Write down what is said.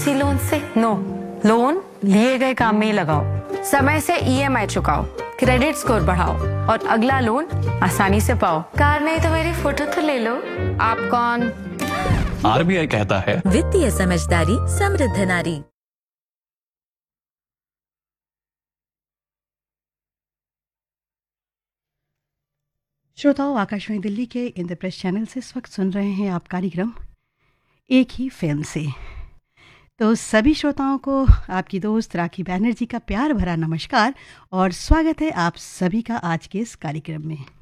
इसी लोन से? No, loan लिए गए काम में ही लगाओ, समय से ईएमआई चुकाओ, क्रेडिट स्कोर बढ़ाओ और अगला लोन आसानी से पाओ। कार नहीं तो मेरी फोटो तो ले लो। आप कौन? आरबीआई कहता है, वित्तीय समझदारी समृद्ध नारी। श्रोताओं, आकाशवाणी दिल्ली के इंद्रप्रस्थ चैनल से इस वक्त सुन रहे हैं आप कार्यक्रम एक ही फिल्म से। तो सभी श्रोताओं को आपकी दोस्त राखी बैनर्जी का प्यार भरा नमस्कार और स्वागत है आप सभी का आज के इस कार्यक्रम में।